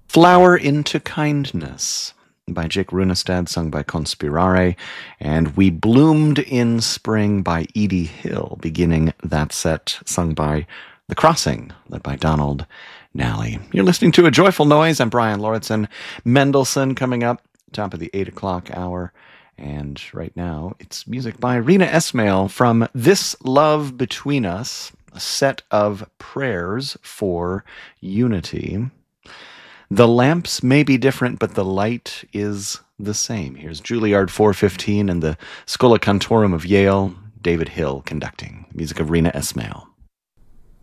Flower into Kindness by Jake Runestad, sung by Conspirare, and We Bloomed in Spring by Edie Hill, beginning that set, sung by The Crossing, led by Donald Nally. You're listening to A Joyful Noise. I'm Brian Lauritsen. Mendelssohn coming up, top of the 8 o'clock hour. And right now, it's music by Rina Esmail from This Love Between Us, a set of prayers for unity. The lamps may be different, but the light is the same. Here's Juilliard 415 and the Schola Cantorum of Yale, David Hill conducting. Music of Rina Esmail.